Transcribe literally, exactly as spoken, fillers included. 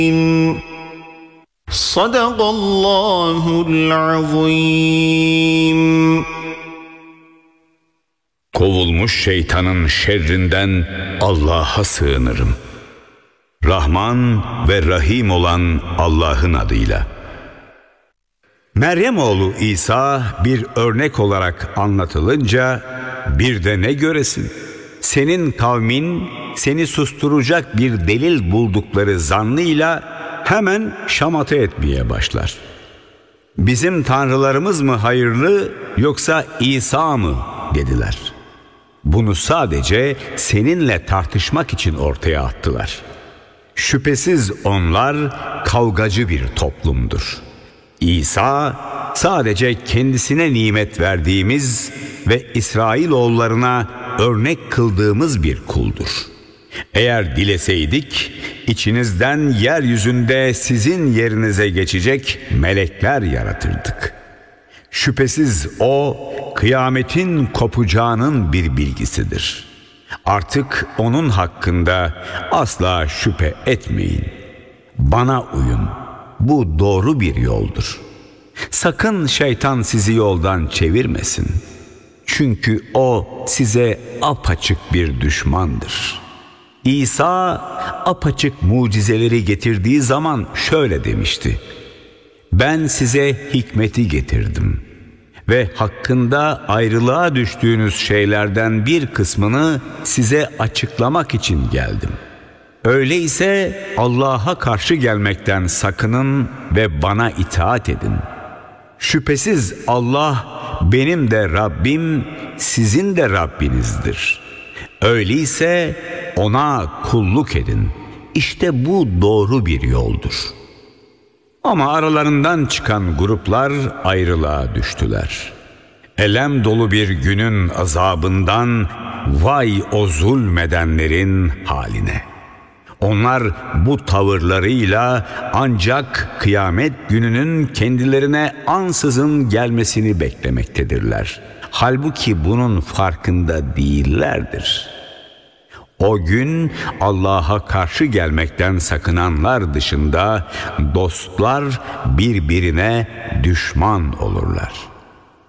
Sadakallahul azim. Kovulmuş şeytanın şerrinden Allah'a sığınırım. Rahman ve Rahim olan Allah'ın adıyla. Meryem oğlu İsa bir örnek olarak anlatılınca bir de ne göresin? Senin kavmin seni susturacak bir delil buldukları zannıyla hemen şamata etmeye başlar. Bizim tanrılarımız mı hayırlı yoksa İsa mı dediler. Bunu sadece seninle tartışmak için ortaya attılar. Şüphesiz onlar kavgacı bir toplumdur. İsa sadece kendisine nimet verdiğimiz ve İsrailoğullarına örnek kıldığımız bir kuldur. Eğer dileseydik içinizden yeryüzünde sizin yerinize geçecek melekler yaratırdık. Şüphesiz o kıyametin kopacağının bir bilgisidir. Artık onun hakkında asla şüphe etmeyin. Bana uyun. Bu doğru bir yoldur. Sakın şeytan sizi yoldan çevirmesin. Çünkü o size apaçık bir düşmandır. İsa apaçık mucizeleri getirdiği zaman şöyle demişti: Ben size hikmeti getirdim ve hakkında ayrılığa düştüğünüz şeylerden bir kısmını size açıklamak için geldim. Öyleyse Allah'a karşı gelmekten sakının ve bana itaat edin. Şüphesiz Allah benim de Rabbim, sizin de Rabbinizdir. Öyleyse ona kulluk edin. İşte bu doğru bir yoldur. Ama aralarından çıkan gruplar ayrılığa düştüler. Elem dolu bir günün azabından vay o zulmedenlerin haline. Onlar bu tavırlarıyla ancak kıyamet gününün kendilerine ansızın gelmesini beklemektedirler. Halbuki bunun farkında değillerdir. O gün Allah'a karşı gelmekten sakınanlar dışında dostlar birbirine düşman olurlar.